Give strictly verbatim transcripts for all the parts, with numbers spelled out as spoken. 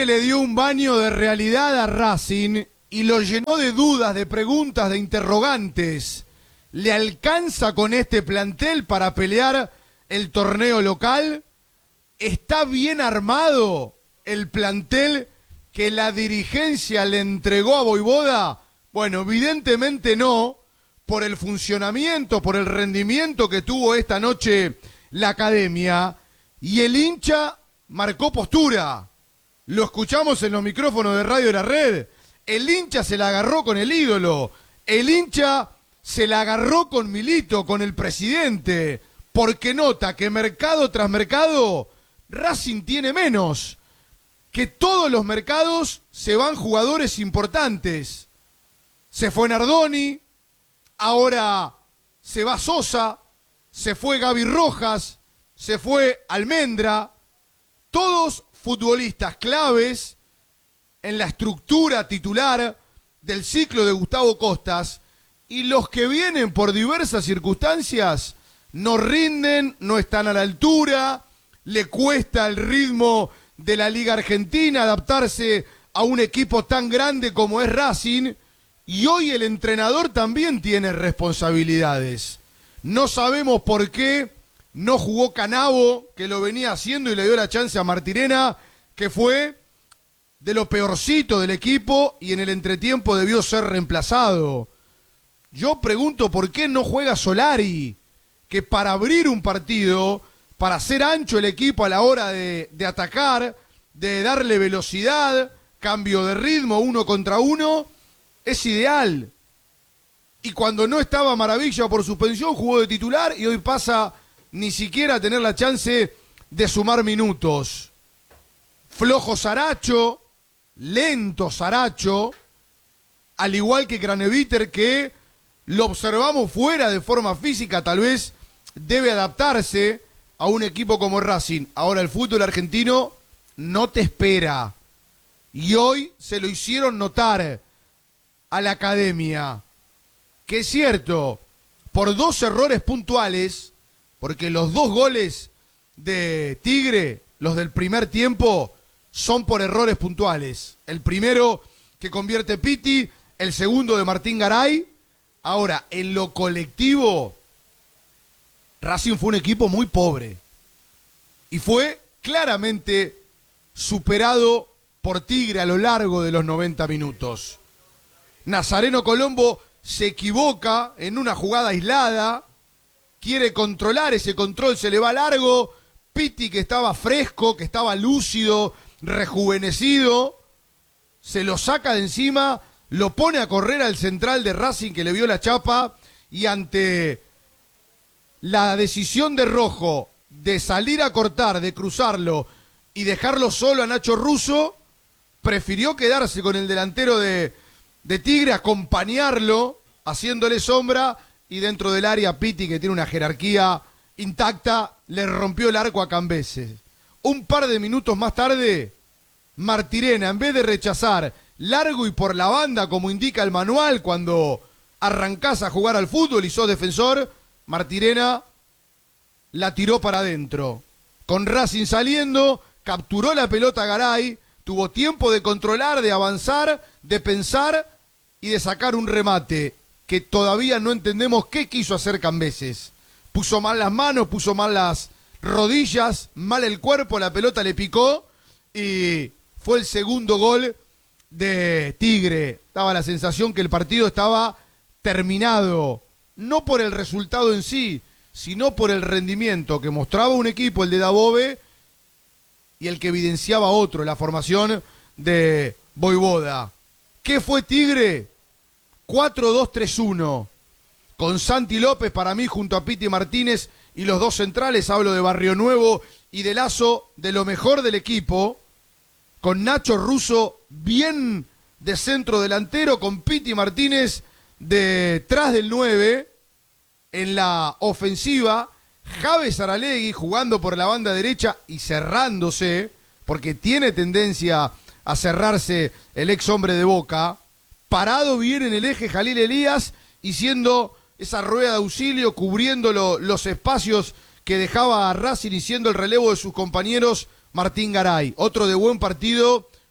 le dio un baño de realidad a Racing y lo llenó de dudas, de preguntas, de interrogantes. ¿Le alcanza con este plantel para pelear el torneo local? ¿Está bien armado el plantel que la dirigencia le entregó a Vojvoda? Bueno, evidentemente no, por el funcionamiento, por el rendimiento que tuvo esta noche la academia. Y el hincha marcó postura. Lo escuchamos en los micrófonos de Radio La Red. El hincha se la agarró con el ídolo. El hincha se la agarró con Milito, con el presidente. Porque nota que mercado tras mercado, Racing tiene menos. Que todos los mercados se van jugadores importantes. Se fue Nardoni, ahora se va Sosa, se fue Gaby Rojas, se fue Almendra. Todos futbolistas claves en la estructura titular del ciclo de Gustavo Costas, y los que vienen por diversas circunstancias no rinden, no están a la altura, le cuesta el ritmo de la Liga Argentina adaptarse a un equipo tan grande como es Racing, y hoy el entrenador también tiene responsabilidades. No sabemos por qué no jugó Canavo, que lo venía haciendo y le dio la chance a Martirena, que fue de lo peorcito del equipo y en el entretiempo debió ser reemplazado. Yo pregunto por qué no juega Solari, que para abrir un partido, para hacer ancho el equipo a la hora de, de atacar, de darle velocidad, cambio de ritmo, uno contra uno, es ideal. Y cuando no estaba Maravilla por suspensión, jugó de titular y hoy pasa ni siquiera a tener la chance de sumar minutos. Flojo Saracho, lento Saracho, al igual que Craneviter, que lo observamos fuera de forma física, tal vez debe adaptarse a un equipo como Racing. Ahora el fútbol argentino no te espera. Y hoy se lo hicieron notar a la academia. Que es cierto, por dos errores puntuales, porque los dos goles de Tigre, los del primer tiempo, son por errores puntuales. El primero que convierte Pitti, el segundo de Martín Garay. Ahora, en lo colectivo, Racing fue un equipo muy pobre. Y fue claramente superado por Tigre a lo largo de los noventa minutos. Nazareno Colombo se equivoca en una jugada aislada, quiere controlar, ese control se le va largo. Pitti, que estaba fresco, que estaba lúcido, rejuvenecido, se lo saca de encima, lo pone a correr al central de Racing que le vio la chapa, y ante la decisión de Rojo de salir a cortar, de cruzarlo y dejarlo solo a Nacho Russo, prefirió quedarse con el delantero de, de Tigre, acompañarlo, haciéndole sombra, y dentro del área Pitti, que tiene una jerarquía intacta, le rompió el arco a Cambeses. Un par de minutos más tarde, Martirena, en vez de rechazar largo y por la banda, como indica el manual cuando arrancás a jugar al fútbol y sos defensor, Martirena la tiró para adentro. Con Racing saliendo, capturó la pelota Garay, tuvo tiempo de controlar, de avanzar, de pensar y de sacar un remate que todavía no entendemos qué quiso hacer Cambeses. Puso mal las manos, puso mal las rodillas, mal el cuerpo, la pelota le picó y fue el segundo gol de Tigre. Daba la sensación que el partido estaba terminado, no por el resultado en sí, sino por el rendimiento que mostraba un equipo, el de Dabove, y el que evidenciaba otro, la formación de Vojvoda. ¿Qué fue Tigre? cuatro dos tres uno. Con Santi López para mí junto a Piti Martínez y los dos centrales, hablo de Barrio Nuevo y de Lazo, de lo mejor del equipo. Con Nacho Russo bien de centro delantero, con Piti Martínez detrás del nueve en la ofensiva, Javes Aralegui jugando por la banda derecha y cerrándose, porque tiene tendencia a cerrarse el ex hombre de Boca, parado bien en el eje Jalil Elías y siendo esa rueda de auxilio, cubriendo lo, los espacios que dejaba a Racing y siendo el relevo de sus compañeros Martín Garay. Otro de buen partido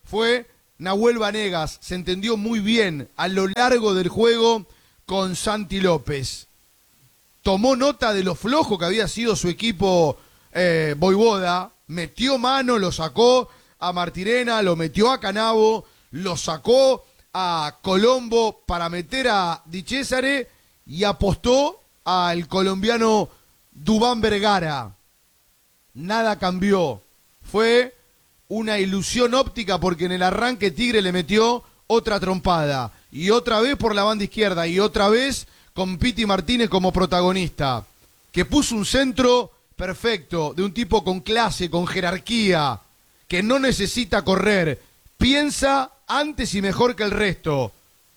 fue Nahuel Vanegas. Se entendió muy bien a lo largo del juego con Santi López. Tomó nota de lo flojo que había sido su equipo eh, Voivoda, metió mano, lo sacó a Martirena, lo metió a Canavo, lo sacó a Colombo para meter a Di Cesare y apostó al colombiano Duván Vergara. Nada cambió. Fue una ilusión óptica porque en el arranque Tigre le metió otra trompada. Y otra vez por la banda izquierda y otra vez con Piti Martínez como protagonista, que puso un centro perfecto de un tipo con clase, con jerarquía, que no necesita correr, piensa antes y mejor que el resto.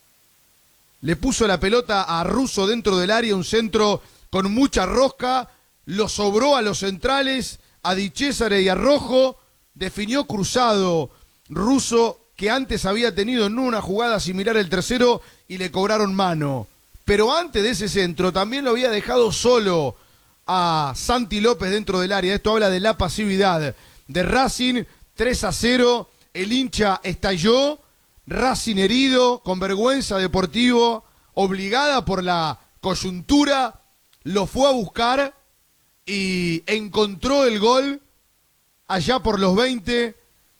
Le puso la pelota a Russo dentro del área, un centro con mucha rosca, lo sobró a los centrales, a Di Cesare y a Rojo, definió cruzado Russo, que antes había tenido en una jugada similar el tercero y le cobraron mano. Pero antes de ese centro también lo había dejado solo a Santi López dentro del área. Esto habla de la pasividad de Racing. Tres a cero, el hincha estalló, Racing herido, con vergüenza deportivo, obligada por la coyuntura, lo fue a buscar y encontró el gol allá por los veinte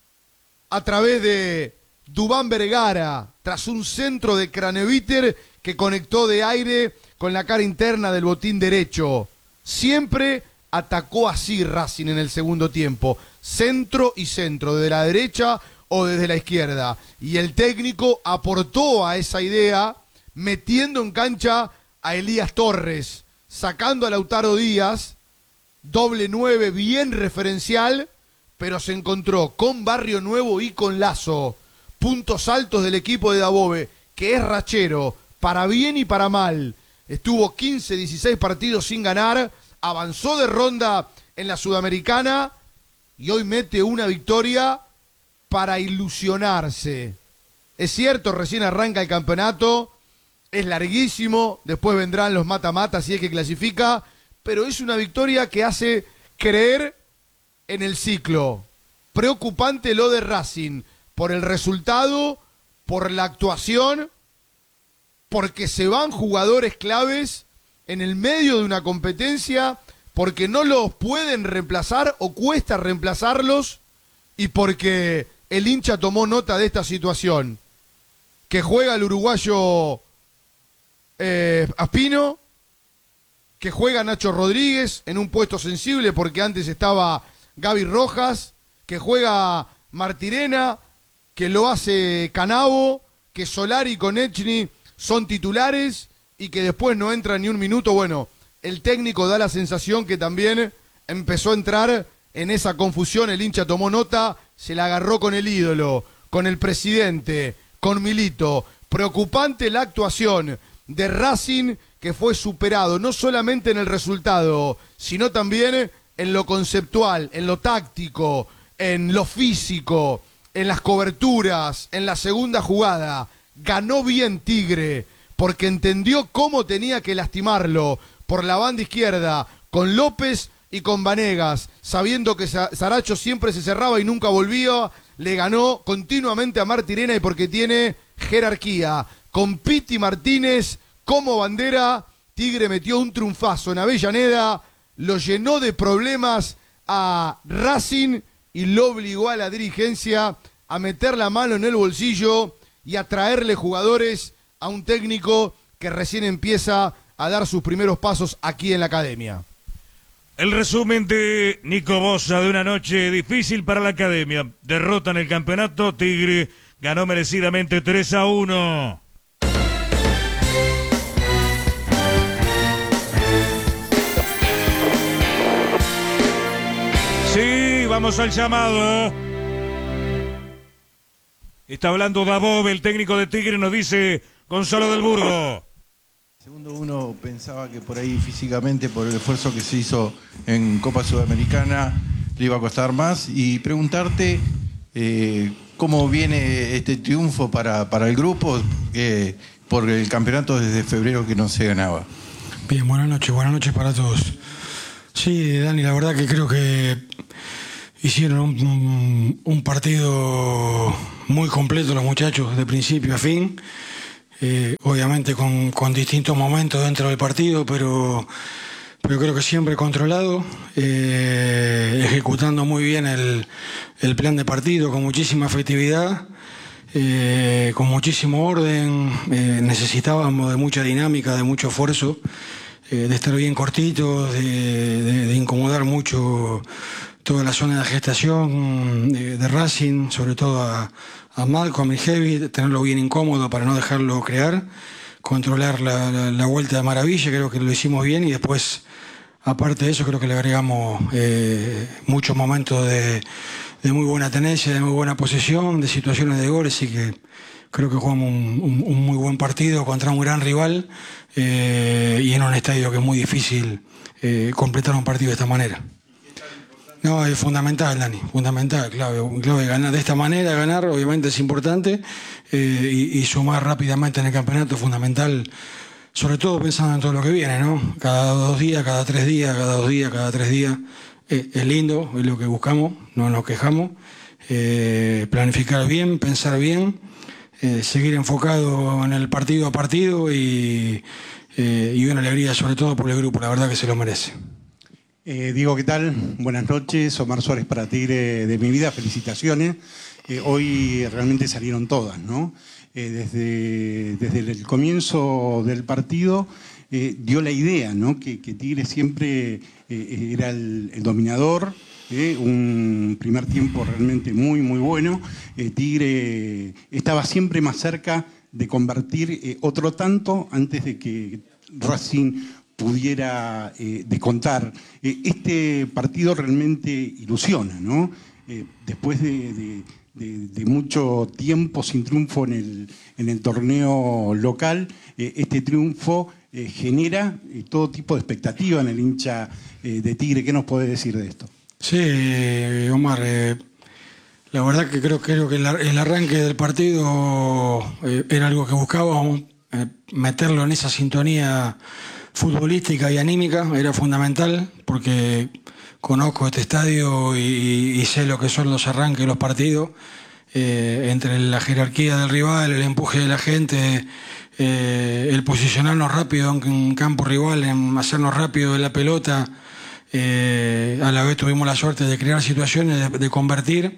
a través de Duván Vergara, tras un centro de Craneviter que conectó de aire con la cara interna del botín derecho. Siempre atacó así Racing en el segundo tiempo, centro y centro, desde la derecha o desde la izquierda. Y el técnico aportó a esa idea metiendo en cancha a Elías Torres, sacando a Lautaro Díaz, doble nueve bien referencial, pero se encontró con Barrio Nuevo y con Lazo, puntos altos del equipo de Dabove, que es rachero, para bien y para mal. Estuvo quince, dieciséis partidos sin ganar, avanzó de ronda en la Sudamericana y hoy mete una victoria para ilusionarse. Es cierto, recién arranca el campeonato, es larguísimo, después vendrán los mata-mata si es que clasifica, pero es una victoria que hace creer en el ciclo. Preocupante lo de Racing, por el resultado, por la actuación, porque se van jugadores claves en el medio de una competencia, porque no los pueden reemplazar o cuesta reemplazarlos, y porque el hincha tomó nota de esta situación. Que juega el uruguayo eh, Aspino, que juega Nacho Rodríguez en un puesto sensible porque antes estaba Gaby Rojas, que juega Martirena, que lo hace Canavo, que Solari con Echny son titulares y que después no entra ni un minuto. Bueno, el técnico da la sensación que también empezó a entrar en esa confusión, el hincha tomó nota, se la agarró con el ídolo, con el presidente, con Milito. Preocupante la actuación de Racing, que fue superado no solamente en el resultado, sino también en lo conceptual, en lo táctico, en lo físico, en las coberturas, en la segunda jugada. Ganó bien Tigre, porque entendió cómo tenía que lastimarlo por la banda izquierda, con López y con Vanegas, sabiendo que Saracho siempre se cerraba y nunca volvía. Le ganó continuamente a Martirena y porque tiene jerarquía. Con Piti Martínez como bandera, Tigre metió un triunfazo en Avellaneda, lo llenó de problemas a Racing y lo obligó a la dirigencia a meter la mano en el bolsillo y a traerle jugadores a un técnico que recién empieza a dar sus primeros pasos aquí en la academia. El resumen de Nico Bosa de una noche difícil para la academia. Derrota en el campeonato, Tigre ganó merecidamente tres a uno. Sí, vamos al llamado. Está hablando Dabove, el técnico de Tigre, nos dice Gonzalo del Burgo. Segundo, uno pensaba que por ahí físicamente, por el esfuerzo que se hizo en Copa Sudamericana, le iba a costar más. Y preguntarte eh, cómo viene este triunfo para, para el grupo, eh, por el campeonato desde febrero que no se ganaba. Bien, buenas noches, buenas noches para todos. Sí, Dani, la verdad que creo que hicieron un, un, un partido muy completo los muchachos de principio a fin, eh, obviamente con, con distintos momentos dentro del partido, pero, pero creo que siempre controlado, eh, ejecutando muy bien el, el plan de partido con muchísima efectividad. Eh, con muchísimo orden, eh, necesitábamos de mucha dinámica, de mucho esfuerzo, eh, de estar bien cortitos, de, de, de incomodar mucho toda la zona de gestación de, de Racing, sobre todo a, a Malcolm y Heavy, tenerlo bien incómodo para no dejarlo crear, controlar la, la, la vuelta de maravilla, creo que lo hicimos bien, y después, aparte de eso, creo que le agregamos eh, muchos momentos de de muy buena tenencia, de muy buena posesión, de situaciones de goles, así que creo que jugamos un, un, un muy buen partido contra un gran rival, eh, y en un estadio que es muy difícil eh, completar un partido de esta manera. No, es fundamental, Dani, fundamental, clave, clave ganar de esta manera, ganar obviamente es importante, eh, y, y sumar rápidamente en el campeonato es fundamental, sobre todo pensando en todo lo que viene, ¿no? Cada dos días, cada tres días, cada dos días, cada tres días. Es lindo, es lo que buscamos, no nos quejamos, eh, planificar bien, pensar bien, eh, seguir enfocado en el partido a partido y, eh, y una alegría sobre todo por el grupo, la verdad que se lo merece. Eh, Diego, ¿qué tal? Buenas noches, Omar Suárez para Tigre de mi vida, felicitaciones. Eh, hoy realmente salieron todas, ¿no? Eh, desde, desde el comienzo del partido eh, dio la idea, ¿no? Que, que Tigre siempre eh, era el, el dominador, eh, un primer tiempo realmente muy, muy bueno. Eh, Tigre estaba siempre más cerca de convertir eh, otro tanto antes de que Racing pudiera eh, descontar. Eh, este partido realmente ilusiona, ¿no? Eh, después de... de De, de mucho tiempo sin triunfo en el, en el torneo local, eh, este triunfo eh, genera eh, todo tipo de expectativa en el hincha eh, de Tigre. ¿Qué nos puede decir de esto? Sí, Omar, eh, la verdad que creo, creo que el, el arranque del partido eh, era algo que buscábamos, eh, meterlo en esa sintonía futbolística y anímica, era fundamental, porque conozco este estadio y, y sé lo que son los arranques de los partidos, eh, entre la jerarquía del rival, el empuje de la gente, eh, el posicionarnos rápido en un campo rival, en hacernos rápido de la pelota, eh, a la vez tuvimos la suerte de crear situaciones, de, de convertir.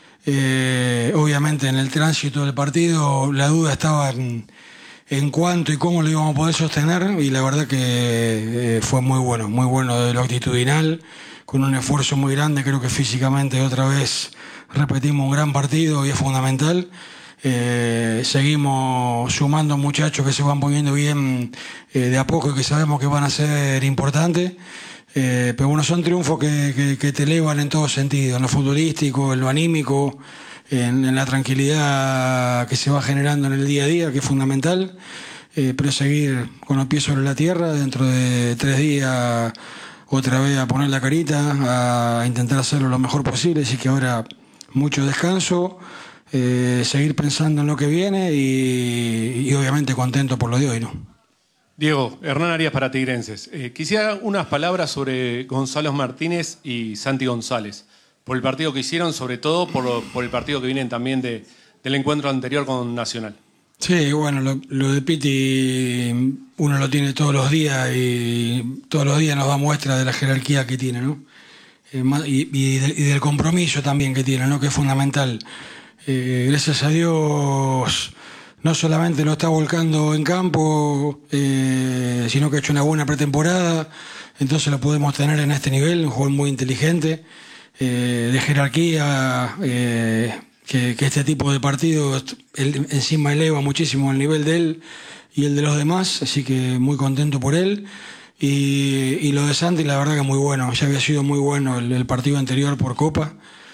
Eh, obviamente en el tránsito del partido la duda estaba en, en cuánto y cómo lo íbamos a poder sostener, y la verdad que eh, fue muy bueno, muy bueno de lo actitudinal, con un esfuerzo muy grande. Creo que físicamente otra vez repetimos un gran partido y es fundamental. Eh, seguimos sumando muchachos que se van poniendo bien eh, de a poco y que sabemos que van a ser importantes. Eh, pero bueno, son triunfos que, que, que te elevan en todo sentido, en lo futbolístico, en lo anímico, en, en la tranquilidad que se va generando en el día a día, que es fundamental. Eh, pero seguir con los pies sobre la tierra, dentro de tres días otra vez a poner la carita, a intentar hacerlo lo mejor posible, así que ahora mucho descanso, eh, seguir pensando en lo que viene y, y obviamente contento por lo de hoy, ¿no? Diego, Hernán Arias para Tigrenses. Eh, quisiera unas palabras sobre Gonzalo Martínez y Santi González, por el partido que hicieron, sobre todo por, por el partido que vienen también de, del encuentro anterior con Nacional. Sí, bueno, lo, lo de Piti uno lo tiene todos los días y todos los días nos da muestra de la jerarquía que tiene, ¿no? Eh, y, y, de, y del compromiso también que tiene, ¿no? Que es fundamental. Eh, gracias a Dios no solamente lo está volcando en campo, eh, sino que ha hecho una buena pretemporada, entonces lo podemos tener en este nivel, un jugador muy inteligente, eh, de jerarquía, eh, que, que este tipo de partidos él, encima eleva muchísimo el nivel de él y el de los demás, así que muy contento por él. Y, y lo de Santi, la verdad que muy bueno, ya había sido muy bueno el, el partido anterior por Copa,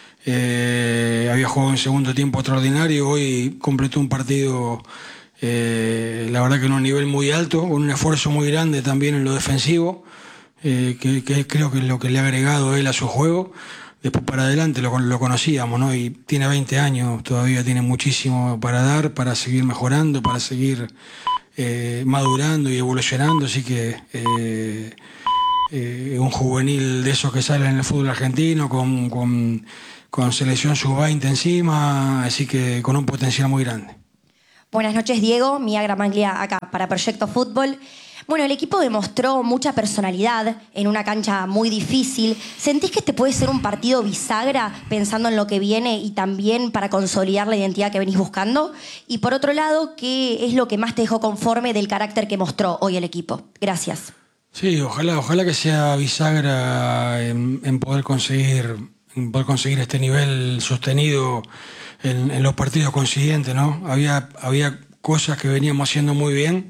eh, había jugado en segundo tiempo extraordinario, hoy completó un partido, eh, la verdad que en un nivel muy alto, con un esfuerzo muy grande también en lo defensivo, eh, que, que creo que es lo que le ha agregado él a su juego. Después para adelante lo, lo conocíamos, ¿no? Y tiene veinte años, todavía tiene muchísimo para dar, para seguir mejorando, para seguir eh, madurando y evolucionando, así que eh, eh, un juvenil de esos que salen en el fútbol argentino, con, con, con selección sub veinte encima, así que con un potencial muy grande. Buenas noches, Diego. Mía Gramaglia acá para Proyecto Fútbol. Bueno, el equipo demostró mucha personalidad en una cancha muy difícil. ¿Sentís que este puede ser un partido bisagra pensando en lo que viene y también para consolidar la identidad que venís buscando? Y por otro lado, ¿qué es lo que más te dejó conforme del carácter que mostró hoy el equipo? Gracias. Sí, ojalá, ojalá que sea bisagra en, en poder conseguir, en poder conseguir este nivel sostenido en, en los partidos consiguientes, ¿no? Había, había cosas que veníamos haciendo muy bien.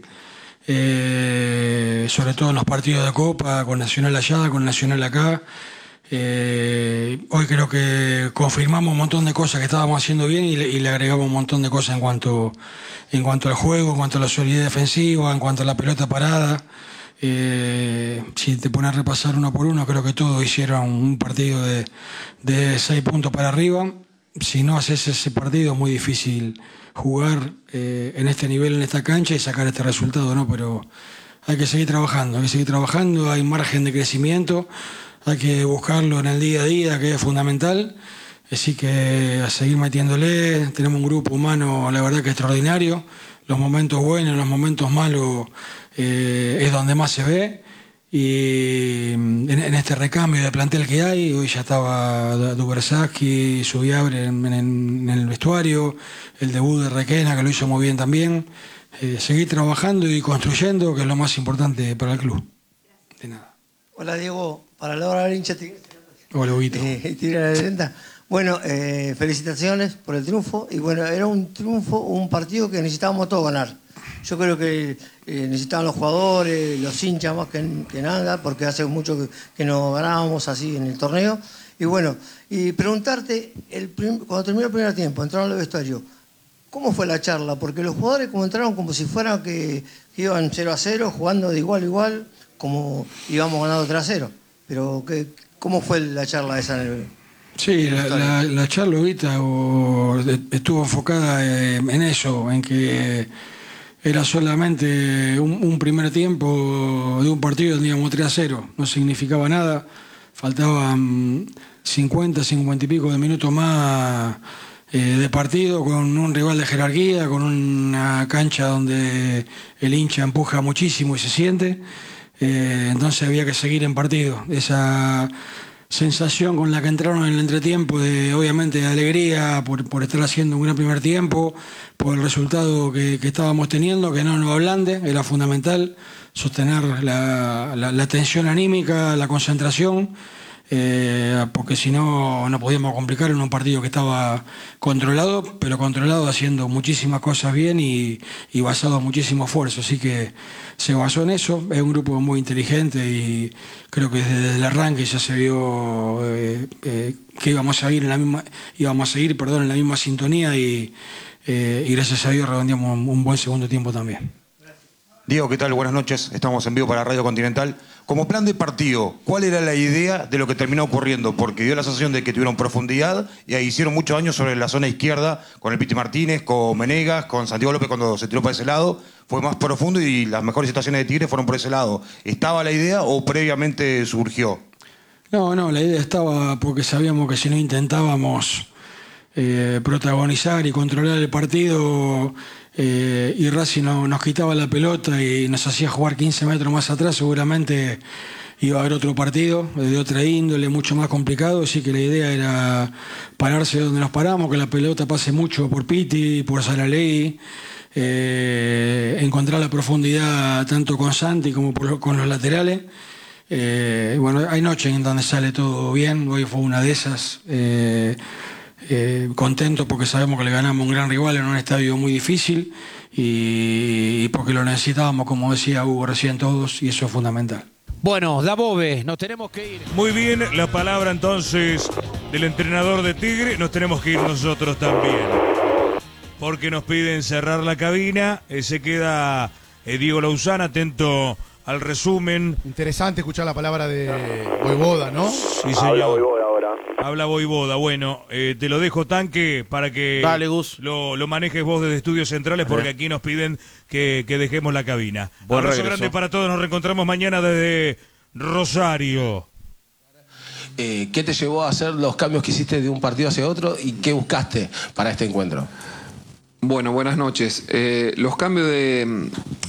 Eh, sobre todo en los partidos de Copa, con Nacional allá, con Nacional acá. Eh, hoy creo que confirmamos un montón de cosas que estábamos haciendo bien y le, y le agregamos un montón de cosas en cuanto, en cuanto al juego, en cuanto a la solidez defensiva, en cuanto a la pelota parada. Eh, si te pones a repasar uno por uno, creo que todos hicieron un partido de, de seis puntos para arriba. Si no haces ese partido es muy difícil jugar eh, en este nivel, en esta cancha y sacar este resultado, ¿no? Pero hay que seguir trabajando, hay que seguir trabajando, hay margen de crecimiento, hay que buscarlo en el día a día, que es fundamental. Así que a seguir metiéndole, tenemos un grupo humano, la verdad que extraordinario. Los momentos buenos, los momentos malos eh, es donde más se ve. Y en, en este recambio de plantel que hay, hoy ya estaba Dubersaski, Subiabre en, en, en el vestuario, el debut de Requena, que lo hizo muy bien también. Eh, seguir trabajando y construyendo, que es lo más importante para el club. De nada. Hola, Diego, para la hora del hincha Tigre. Hola, Huguito. Eh, Tigre de la Leyenda. Bueno, eh, felicitaciones por el triunfo. Y bueno, era un triunfo, un partido que necesitábamos todos ganar. Yo creo que eh, necesitaban los jugadores, los hinchas más que, que nada, porque hace mucho que, que no ganábamos así en el torneo. Y bueno, y preguntarte, el prim, cuando terminó el primer tiempo, entraron al vestuario, ¿cómo fue la charla? Porque los jugadores como entraron como si fueran que, que iban cero a cero, jugando de igual a igual, como íbamos ganando tres a cero. Pero, ¿qué, ¿cómo fue la charla esa en el...? Sí, la, la, la charla ahorita o, estuvo enfocada en eso, en que era solamente un, un primer tiempo de un partido donde íbamos tres a cero, no significaba nada, faltaban cincuenta, cincuenta y pico de minutos más eh, de partido, con un rival de jerarquía, con una cancha donde el hincha empuja muchísimo y se siente, eh, entonces había que seguir en partido. Esa sensación con la que entraron en el entretiempo, de obviamente de alegría por, por estar haciendo un gran primer tiempo, por el resultado que, que estábamos teniendo, que no nos ablande, era fundamental sostener la, la, la tensión anímica, la concentración, eh, porque si no, no podíamos complicar en un partido que estaba controlado, pero controlado haciendo muchísimas cosas bien y, y basado en muchísimo esfuerzo. Así que se basó en eso, es un grupo muy inteligente y creo que desde el arranque ya se vio eh, eh, que íbamos a ir en la misma, íbamos a seguir, perdón, en la misma sintonía y, eh, y gracias a Dios redondeamos un, un buen segundo tiempo también. Diego, ¿qué tal? Buenas noches. Estamos en vivo para Radio Continental. Como plan de partido, ¿cuál era la idea de lo que terminó ocurriendo? Porque dio la sensación de que tuvieron profundidad y ahí hicieron mucho daño sobre la zona izquierda, con el Piti Martínez, con Menegas, con Santiago López cuando se tiró para ese lado. Fue más profundo y las mejores situaciones de Tigre fueron por ese lado. ¿Estaba la idea o previamente surgió? No, no, la idea estaba porque sabíamos que si no intentábamos eh, protagonizar y controlar el partido... Eh, y Racing no, nos quitaba la pelota y nos hacía jugar quince metros más atrás, seguramente iba a haber otro partido de otra índole, mucho más complicado, así que la idea era pararse donde nos paramos, que la pelota pase mucho por Piti, por Saraley, eh, encontrar la profundidad tanto con Santi como por, con los laterales. Eh, bueno, hay noches en donde sale todo bien, hoy fue una de esas. Eh, Eh, contento porque sabemos que le ganamos un gran rival en un estadio muy difícil y, y porque lo necesitábamos, como decía Hugo recién, todos, y eso es fundamental. Bueno, Dabove, nos tenemos que ir. Muy bien, la palabra entonces del entrenador de Tigre, nos tenemos que ir nosotros también, porque nos piden cerrar la cabina. eh, se queda eh, Diego Lauzán atento al resumen. Interesante escuchar la palabra de Voivoda, ¿no? Sí, señor. Habla Voivoda ahora. Habla Voivoda. Bueno, eh, te lo dejo, Tanque, para que Dale, Gus. Lo, lo manejes vos desde Estudios Centrales, porque aquí nos piden que, que dejemos la cabina. Buen Abrazo regreso. grande para todos. Nos reencontramos mañana desde Rosario. Eh, ¿Qué te llevó a hacer los cambios que hiciste de un partido hacia otro y qué buscaste para este encuentro? Bueno, buenas noches. Eh, los cambios de,